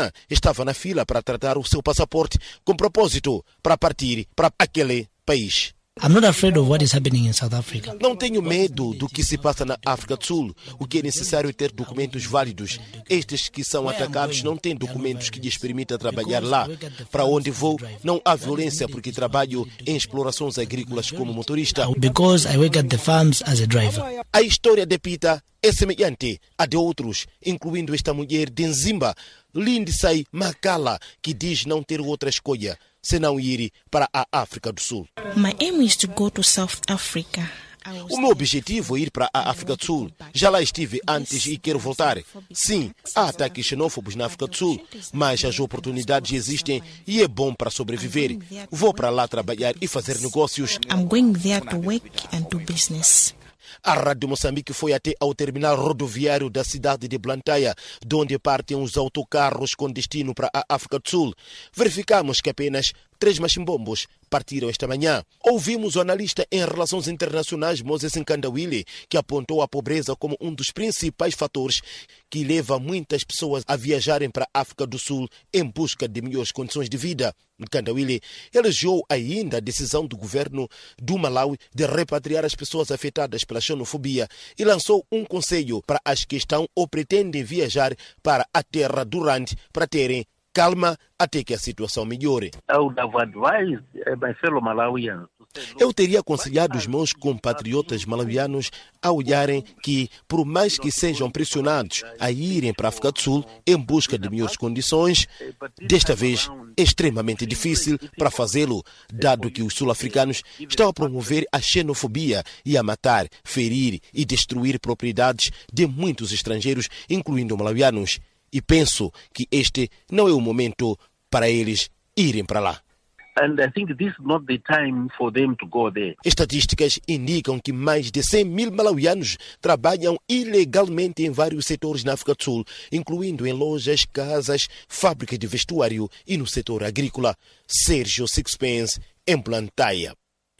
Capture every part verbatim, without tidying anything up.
estava na fila para tratar o seu passaporte com propósito para partir para aquele país. I'm not afraid of what is happening in South Africa. Não tenho medo do que se passa na África do Sul. O que é necessário é ter documentos válidos. Estes que são atacados não têm documentos que lhes permitam trabalhar lá. Para onde vou, não há violência porque trabalho em explorações agrícolas como motorista. Because I work at the farms as a driver. A história de Peter é semelhante à de outros, incluindo esta mulher de Nzimba, Lindsay Makala, que diz não ter outra escolha senão ir para a África do Sul. My aim is to go to South Africa. O meu objetivo é ir para a África do Sul. Já lá estive antes e quero voltar. Sim, há ataques xenófobos na África do Sul, mas as oportunidades existem e é bom para sobreviver. Vou para lá trabalhar e fazer negócios. I'm going there to work and do business. A Rádio Moçambique foi até ao terminal rodoviário da cidade de Blantyre, de onde partem os autocarros com destino para a África do Sul. Verificamos que apenas três machimbombos partiram esta manhã. Ouvimos o analista em relações internacionais Moses Nkandawile, que apontou a pobreza como um dos principais fatores que leva muitas pessoas a viajarem para a África do Sul em busca de melhores condições de vida. Nkandawile elogiou ainda a decisão do governo do Malawi de repatriar as pessoas afetadas pela xenofobia e lançou um conselho para as que estão ou pretendem viajar para a terra durante para terem calma até que a situação melhore. Eu teria aconselhado os meus compatriotas malawianos a olharem que, por mais que sejam pressionados a irem para a África do Sul em busca de melhores condições, desta vez é extremamente difícil para fazê-lo, dado que os sul-africanos estão a promover a xenofobia e a matar, ferir e destruir propriedades de muitos estrangeiros, incluindo malawianos. E penso que este não é o momento para eles irem para lá. And I think this is not the time for them to go there. Estatísticas indicam que mais de cem mil malauianos trabalham ilegalmente em vários setores na África do Sul, incluindo em lojas, casas, fábricas de vestuário e no setor agrícola. Sérgio Sixpence, em Blantyre.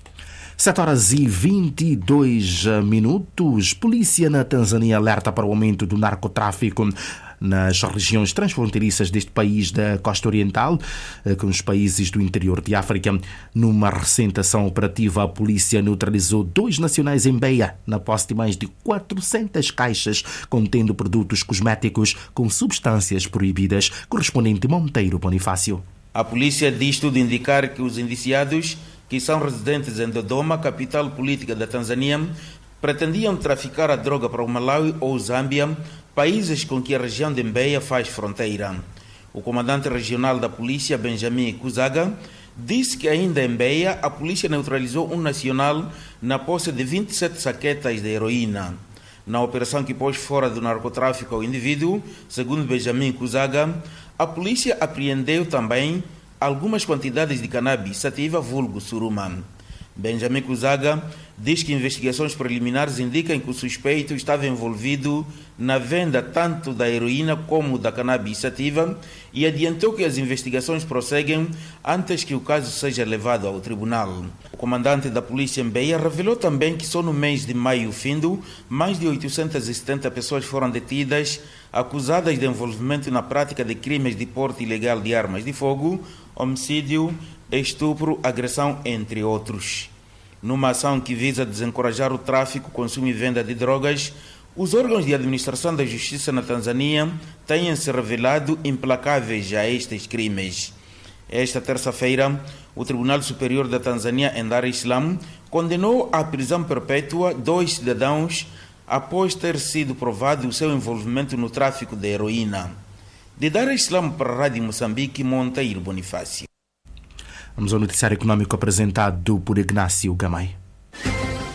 sete horas e vinte e dois minutos. Polícia na Tanzânia alerta para o aumento do narcotráfico nas regiões transfronteiriças deste país da costa oriental com os países do interior de África. Numa recente ação operativa, a polícia neutralizou dois nacionais em Beira, na posse de mais de quatrocentas caixas contendo produtos cosméticos com substâncias proibidas. Correspondente Monteiro Bonifácio. A polícia diz tudo indicar que os indiciados, que são residentes em Dodoma, capital política da Tanzânia, pretendiam traficar a droga para o Malawi ou Zâmbia, países com que a região de Mbeya faz fronteira. O comandante regional da polícia, Benjamin Kuzaga, disse que ainda em Mbeya a polícia neutralizou um nacional na posse de vinte e sete saquetas de heroína. Na operação que pôs fora do narcotráfico ao indivíduo, segundo Benjamin Kuzaga, a polícia apreendeu também algumas quantidades de cannabis sativa vulgo suruma. Benjamin Kuzaga diz que investigações preliminares indicam que o suspeito estava envolvido na venda tanto da heroína como da cannabis sativa e adiantou que as investigações prosseguem antes que o caso seja levado ao tribunal. O comandante da polícia em Beira revelou também que só no mês de maio findo, mais de oitocentas e setenta pessoas foram detidas acusadas de envolvimento na prática de crimes de porte ilegal de armas de fogo, homicídio, estupro, agressão, entre outros. Numa ação que visa desencorajar o tráfico, consumo e venda de drogas, os órgãos de administração da justiça na Tanzânia têm se revelado implacáveis a estes crimes. Esta terça-feira, o Tribunal Superior da Tanzânia, em Dar es Salaam, condenou à prisão perpétua dois cidadãos após ter sido provado o seu envolvimento no tráfico de heroína. De Dar es Salaam para a Rádio Moçambique, Monteiro Bonifácio. Vamos ao noticiário econômico apresentado por Ignácio Gamay.